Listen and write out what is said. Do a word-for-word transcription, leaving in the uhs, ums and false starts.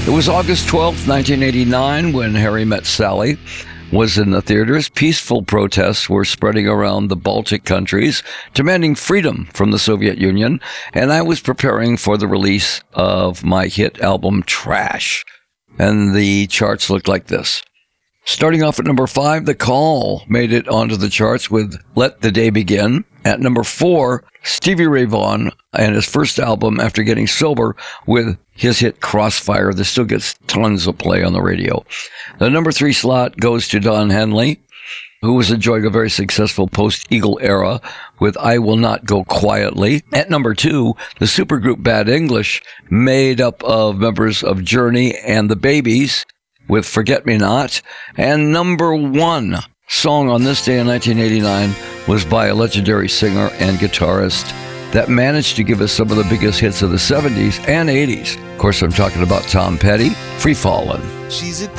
It was August twelfth, nineteen eighty-nine, when Harry Met Sally was in the theaters. Peaceful protests were spreading around the Baltic countries, demanding freedom from the Soviet Union, and I was preparing for the release of my hit album, Trash. And the charts looked like this. Starting off at number five, The Call made it onto the charts with Let the Day Begin. At number four, Stevie Ray Vaughan and his first album after getting sober with his hit Crossfire that still gets tons of play on the radio. The number three slot goes to Don Henley, who was enjoying a very successful post-Eagle era with I Will Not Go Quietly. At number two, the supergroup Bad English, made up of members of Journey and the Babies, with Forget Me Not. And number one song on this day in nineteen eighty-nine was by a legendary singer and guitarist that managed to give us some of the biggest hits of the seventies and eighties. Of course, I'm talking about Tom Petty, Free Fallin'. She's a